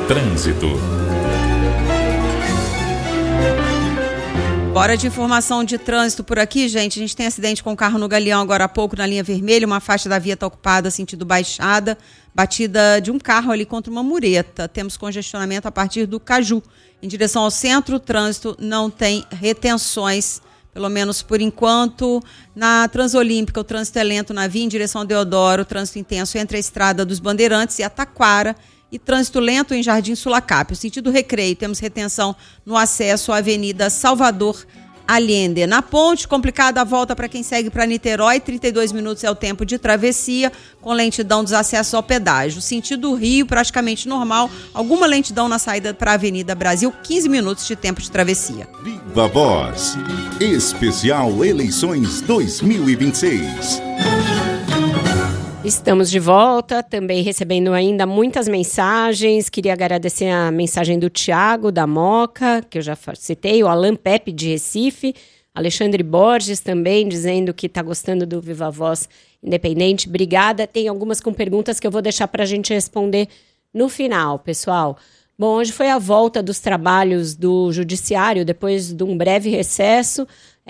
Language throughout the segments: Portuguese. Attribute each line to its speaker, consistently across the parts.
Speaker 1: Trânsito.
Speaker 2: Bora de informação de trânsito por aqui, gente. A gente tem acidente com o carro no Galeão agora há pouco, na linha vermelha. Uma faixa da via está ocupada, sentido Baixada. Batida de um carro ali contra uma mureta. Temos congestionamento a partir do Caju. Em direção ao centro, o trânsito não tem retenções, pelo menos por enquanto. Na Transolímpica, o trânsito é lento na via em direção ao Deodoro. Trânsito intenso entre a Estrada dos Bandeirantes e a Taquara. E trânsito lento em Jardim Sulacap. O sentido Recreio, temos retenção no acesso à Avenida Salvador Allende. Na ponte, complicada a volta para quem segue para Niterói, 32 minutos é o tempo de travessia, com lentidão dos acessos ao pedágio. Sentido Rio, praticamente normal, alguma lentidão na saída para a Avenida Brasil, 15 minutos de tempo de travessia.
Speaker 1: Viva Voz, especial Eleições 2026.
Speaker 3: Estamos de volta, também recebendo ainda muitas mensagens. Queria agradecer a mensagem do Tiago, da Moca, que eu já citei, o Alan Pepe, de Recife, Alexandre Borges também, dizendo que está gostando do Viva Voz Independente. Obrigada. Tem algumas com perguntas que eu vou deixar para a gente responder no final, pessoal. Bom, hoje foi a volta dos trabalhos do Judiciário, depois de um breve recesso,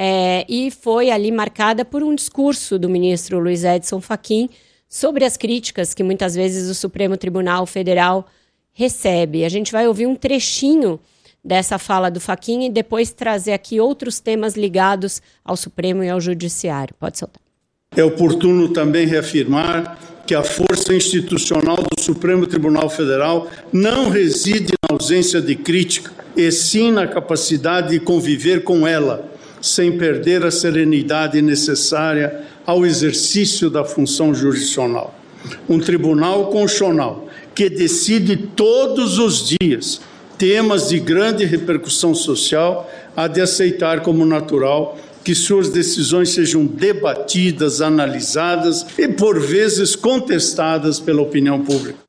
Speaker 3: e foi ali marcada por um discurso do ministro Luiz Edson Fachin, sobre as críticas que muitas vezes o Supremo Tribunal Federal recebe. A gente vai ouvir um trechinho dessa fala do Fachin e depois trazer aqui outros temas ligados ao Supremo e ao Judiciário. Pode soltar.
Speaker 4: É oportuno também reafirmar que a força institucional do Supremo Tribunal Federal não reside na ausência de crítica, e sim na capacidade de conviver com ela, sem perder a serenidade necessária ao exercício da função jurisdicional. Um tribunal constitucional que decide todos os dias temas de grande repercussão social há de aceitar como natural que suas decisões sejam debatidas, analisadas e, por vezes, contestadas pela opinião pública.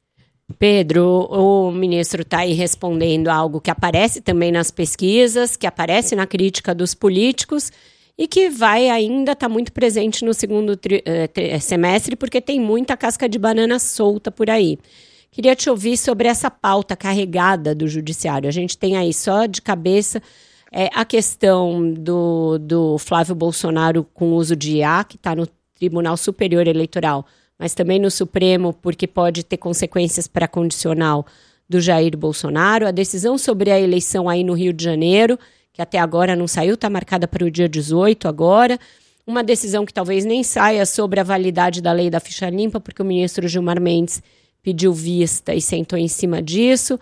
Speaker 3: Pedro, o ministro está aí respondendo a algo que aparece também nas pesquisas, que aparece na crítica dos políticos e que vai ainda estar muito presente no segundo semestre, porque tem muita casca de banana solta por aí. Queria te ouvir sobre essa pauta carregada do Judiciário. A gente tem aí só de cabeça a questão do Flávio Bolsonaro com uso de IA, que está no Tribunal Superior Eleitoral, mas também no Supremo, porque pode ter consequências para a condicional do Jair Bolsonaro. A decisão sobre a eleição aí no Rio de Janeiro, que até agora não saiu, está marcada para o dia 18 agora. Uma decisão que talvez nem saia sobre a validade da lei da ficha limpa, porque o ministro Gilmar Mendes pediu vista e sentou em cima disso.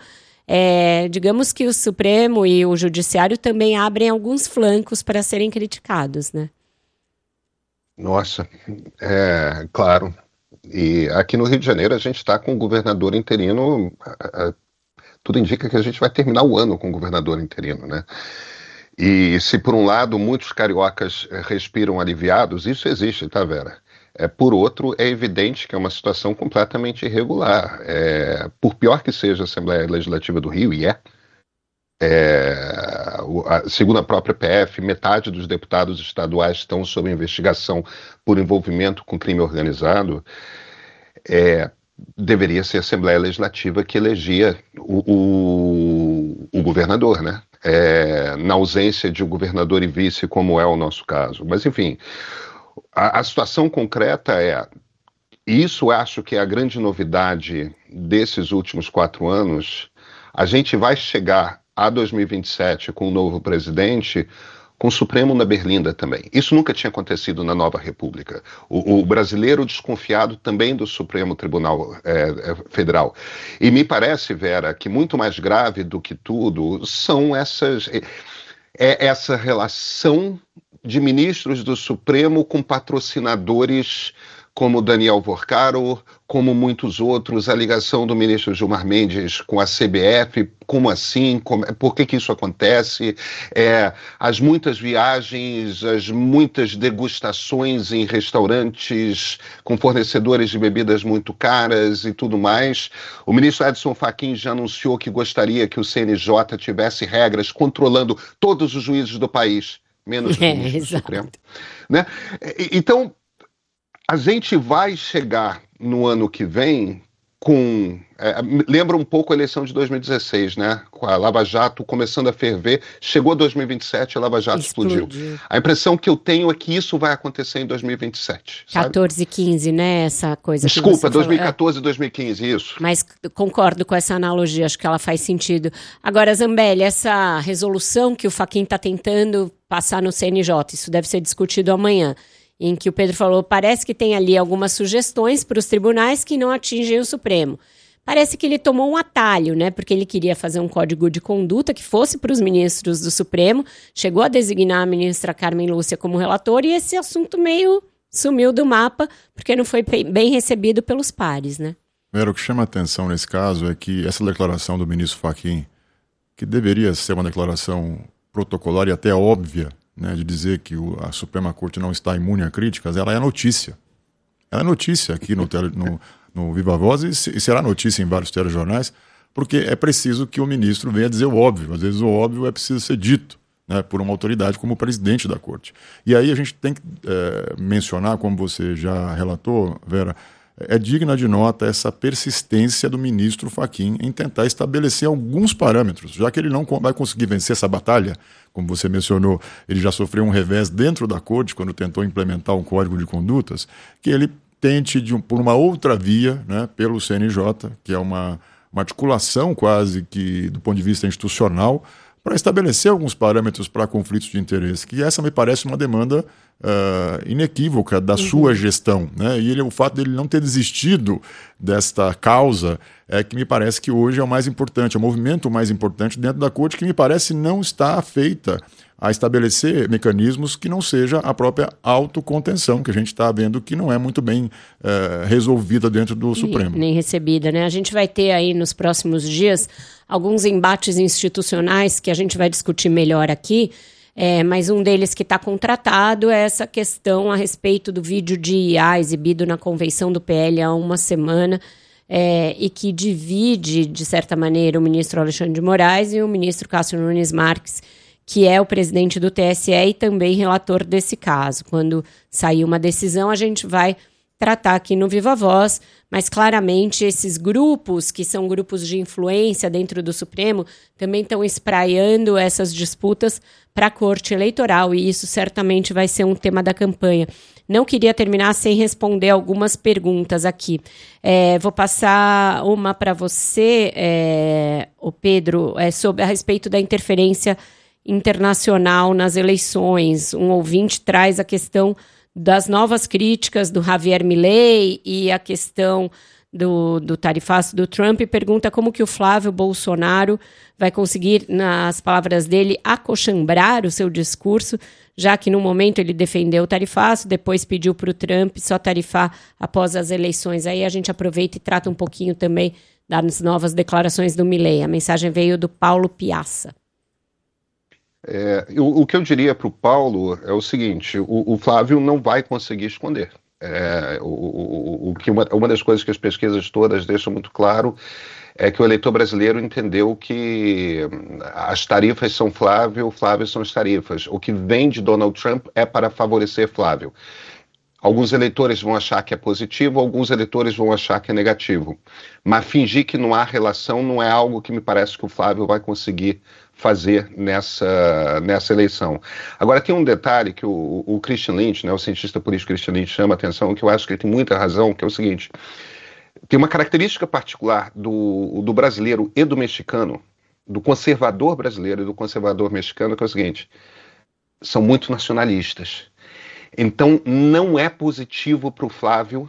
Speaker 3: Digamos que o Supremo e o Judiciário também abrem alguns flancos para serem criticados, né?
Speaker 5: Nossa, claro. E aqui no Rio de Janeiro a gente está com o governador interino, tudo indica que a gente vai terminar o ano com o governador interino, né? E se por um lado muitos cariocas respiram aliviados, isso existe, tá, Vera? Por outro, é evidente que é uma situação completamente irregular. Por pior que seja a Assembleia Legislativa do Rio, e segundo a própria PF, metade dos deputados estaduais estão sob investigação por envolvimento com crime organizado. Deveria ser a Assembleia Legislativa que elegia o governador, né? Na ausência de um governador e vice, como é o nosso caso. Mas, enfim, a situação concreta isso acho que é a grande novidade desses últimos 4 anos. A gente vai chegar a 2027 com o novo presidente, com o Supremo na berlinda também. Isso nunca tinha acontecido na nova República. O brasileiro desconfiado também do Supremo Tribunal Federal. E me parece, Vera, que muito mais grave do que tudo são essa relação de ministros do Supremo com patrocinadores como Daniel Vorcaro, como muitos outros, a ligação do ministro Gilmar Mendes com a CBF, como assim, por que isso acontece, as muitas viagens, as muitas degustações em restaurantes com fornecedores de bebidas muito caras e tudo mais. O ministro Edson Fachin já anunciou que gostaria que o CNJ tivesse regras controlando todos os juízes do país, menos o ministro do Supremo. Né? Então, a gente vai chegar no ano que vem lembra um pouco a eleição de 2016, né? Com a Lava Jato começando a ferver, chegou 2027 e a Lava Jato explodiu. A impressão que eu tenho é que isso vai acontecer em 2027.
Speaker 3: 14 e 15, né? Essa coisa.
Speaker 5: Desculpa, 2014 e 2015, isso.
Speaker 3: Mas concordo com essa analogia, acho que ela faz sentido. Agora, Zambelli, essa resolução que o Fachin está tentando passar no CNJ, isso deve ser discutido amanhã, em que o Pedro falou, parece que tem ali algumas sugestões para os tribunais que não atingem o Supremo. Parece que ele tomou um atalho, né? Porque ele queria fazer um código de conduta que fosse para os ministros do Supremo, chegou a designar a ministra Carmen Lúcia como relatora e esse assunto meio sumiu do mapa, porque não foi bem recebido pelos pares, né?
Speaker 6: Vera, o que chama a atenção nesse caso é que essa declaração do ministro Fachin, que deveria ser uma declaração protocolar e até óbvia, né, de dizer que a Suprema Corte não está imune a críticas, ela é notícia. Ela é notícia aqui no Viva Voz e será notícia em vários telejornais, porque é preciso que o ministro venha dizer o óbvio. Às vezes o óbvio é preciso ser dito, né, por uma autoridade como o presidente da Corte. E aí a gente tem que mencionar, como você já relatou, Vera, é digna de nota essa persistência do ministro Fachin em tentar estabelecer alguns parâmetros, já que ele não vai conseguir vencer essa batalha, como você mencionou, ele já sofreu um revés dentro da Corte quando tentou implementar um código de condutas, que ele tente por uma outra via, né, pelo CNJ, que é uma articulação quase que do ponto de vista institucional, para estabelecer alguns parâmetros para conflitos de interesse, que essa me parece uma demanda inequívoca da sua gestão, né? E o fato dele não ter desistido desta causa é que me parece que hoje é o mais importante, é o movimento mais importante dentro da Corte, que me parece não está feita a estabelecer mecanismos que não seja a própria autocontenção, que a gente está vendo que não é muito bem resolvida dentro do Supremo.
Speaker 3: Nem recebida, né? A gente vai ter aí nos próximos dias alguns embates institucionais que a gente vai discutir melhor aqui, mas um deles que está contratado é essa questão a respeito do vídeo de IA exibido na convenção do PL há uma semana, e que divide, de certa maneira, o ministro Alexandre de Moraes e o ministro Cássio Nunes Marques, que é o presidente do TSE e também relator desse caso. Quando sair uma decisão, a gente vai tratar aqui no Viva Voz, mas claramente esses grupos, que são grupos de influência dentro do Supremo, também estão espraiando essas disputas para a Corte Eleitoral, e isso certamente vai ser um tema da campanha. Não queria terminar sem responder algumas perguntas aqui. Vou passar uma para você, o Pedro, a respeito da interferência internacional nas eleições. Um ouvinte traz a questão das novas críticas do Javier Milei e a questão do tarifaço do Trump, e pergunta como que o Flávio Bolsonaro vai conseguir, nas palavras dele, acochambrar o seu discurso, já que no momento ele defendeu o tarifaço, depois pediu para o Trump só tarifar após as eleições. Aí a gente aproveita e trata um pouquinho também das novas declarações do Milei. A mensagem veio do Paulo Piazza.
Speaker 5: O que eu diria para o Paulo é o seguinte: o Flávio não vai conseguir esconder. Uma das coisas que as pesquisas todas deixam muito claro é que o eleitor brasileiro entendeu que as tarifas são Flávio são as tarifas. O que vem de Donald Trump é para favorecer Flávio. Alguns eleitores vão achar que é positivo, alguns eleitores vão achar que é negativo. Mas fingir que não há relação não é algo que me parece que o Flávio vai conseguir fazer nessa eleição. Agora, tem um detalhe que o Christian Lynch, né, o cientista político Christian Lynch, chama a atenção, que eu acho que ele tem muita razão, que é o seguinte: tem uma característica particular do brasileiro e do mexicano, do conservador brasileiro e do conservador mexicano, que é o seguinte: são muito nacionalistas. Então, não é positivo para o Flávio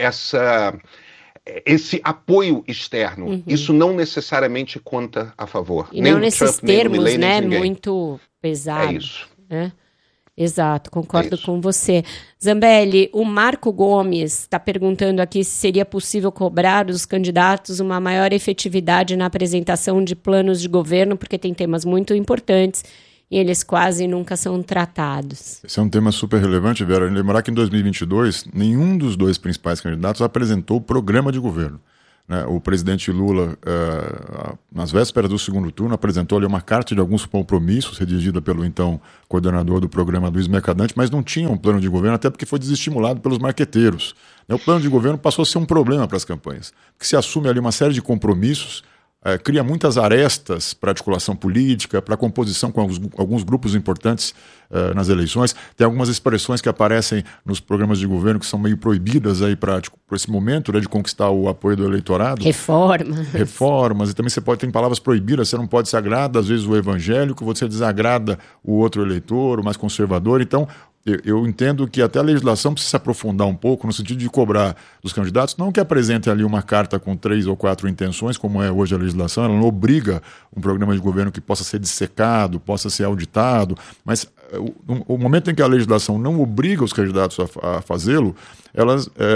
Speaker 5: esse apoio externo. Uhum. Isso não necessariamente conta a favor.
Speaker 3: E nem não nesses Trump, termos, Milley, né, muito pesados.
Speaker 5: É isso.
Speaker 3: Né? Exato, concordo com você. Zambelli, o Marco Gomes está perguntando aqui se seria possível cobrar dos candidatos uma maior efetividade na apresentação de planos de governo, porque tem temas muito importantes e eles quase nunca são tratados.
Speaker 6: Esse é um tema super relevante, Vera. Lembrar que em 2022, nenhum dos dois principais candidatos apresentou o programa de governo. né? O presidente Lula, nas vésperas do segundo turno, apresentou ali uma carta de alguns compromissos redigida pelo então coordenador do programa Luiz Mercadante, mas não tinha um plano de governo, até porque foi desestimulado pelos marqueteiros. O plano de governo passou a ser um problema para as campanhas, porque se assume ali uma série de compromissos, cria muitas arestas para articulação política, para composição com alguns grupos importantes nas eleições. Tem algumas expressões que aparecem nos programas de governo que são meio proibidas aí para esse momento, né, de conquistar o apoio do eleitorado. Reformas. E também tem palavras proibidas, você não pode se agradar, às vezes, o evangélico, você desagrada o outro eleitor, o mais conservador. Então, eu entendo que até a legislação precisa se aprofundar um pouco no sentido de cobrar dos candidatos, não que apresentem ali uma carta com 3 ou 4 intenções, como é hoje a legislação, ela não obriga um programa de governo que possa ser dissecado, possa ser auditado, mas o momento em que a legislação não obriga os candidatos a fazê-lo, ela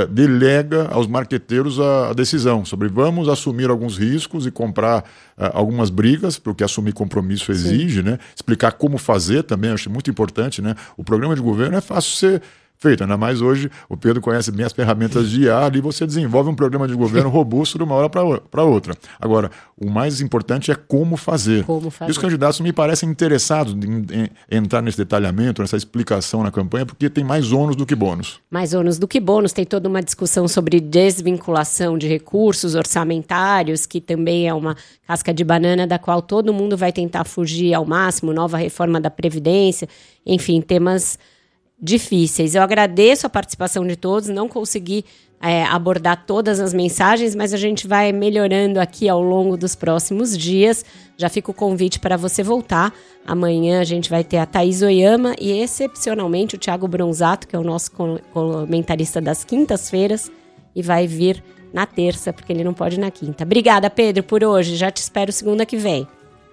Speaker 6: delega aos marqueteiros a decisão sobre vamos assumir alguns riscos e comprar algumas brigas, porque assumir compromisso exige, né? Explicar como fazer também, acho muito importante, né? O programa de governo é fácil ser feito, ainda mais hoje o Pedro conhece bem as ferramentas de IA, ali você desenvolve um programa de governo robusto de uma hora para outra. Agora, o mais importante é como fazer. E os candidatos me parecem interessados em entrar nesse detalhamento, nessa explicação na campanha, porque tem mais ônus do que bônus.
Speaker 3: Mais ônus do que bônus. Tem toda uma discussão sobre desvinculação de recursos orçamentários, que também é uma casca de banana da qual todo mundo vai tentar fugir ao máximo, nova reforma da Previdência, enfim, temas difíceis. Eu agradeço a participação de todos, não consegui abordar todas as mensagens, mas a gente vai melhorando aqui ao longo dos próximos dias. Já fica o convite para você voltar. Amanhã a gente vai ter a Thaís Oyama e, excepcionalmente, o Thiago Bronzato, que é o nosso comentarista das quintas-feiras, e vai vir na terça, porque ele não pode ir na quinta. Obrigada, Pedro, por hoje. Já te espero segunda que vem.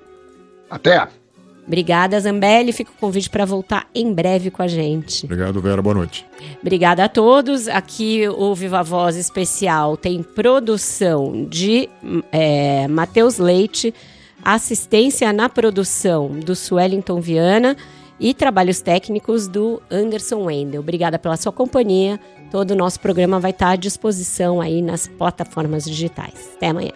Speaker 5: Até!
Speaker 3: Obrigada, Zambelli. Fica o convite para voltar em breve com a gente.
Speaker 6: Obrigado, Vera. Boa noite.
Speaker 3: Obrigada a todos. Aqui o Viva Voz Especial tem produção de Matheus Leite, assistência na produção do Suellington Viana e trabalhos técnicos do Anderson Wendel. Obrigada pela sua companhia. Todo o nosso programa vai estar à disposição aí nas plataformas digitais. Até amanhã.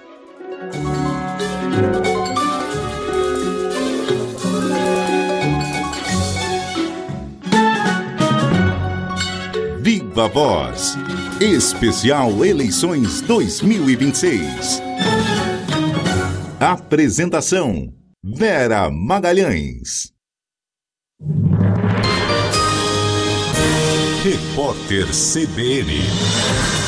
Speaker 1: Viva Voz, especial Eleições 2026. Apresentação: Vera Magalhães. Repórter CBN.